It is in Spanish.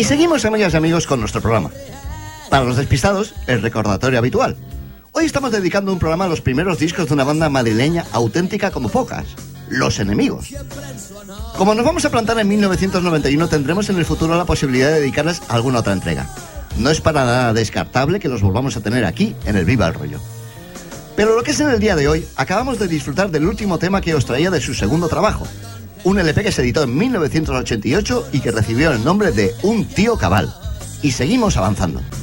Y seguimos, amigas y amigos, con nuestro programa. Para los despistados, el recordatorio habitual. Hoy estamos dedicando un programa a los primeros discos de una banda madrileña auténtica como pocas, Los Enemigos. Como nos vamos a plantar en 1991, tendremos en el futuro la posibilidad de dedicarles a alguna otra entrega. No es para nada descartable que los volvamos a tener aquí, en el Viva el Rollo. Pero lo que es en el día de hoy, acabamos de disfrutar del último tema que os traía de su segundo trabajo, un LP que se editó en 1988 y que recibió el nombre de Un Tío Cabal. Y seguimos avanzando.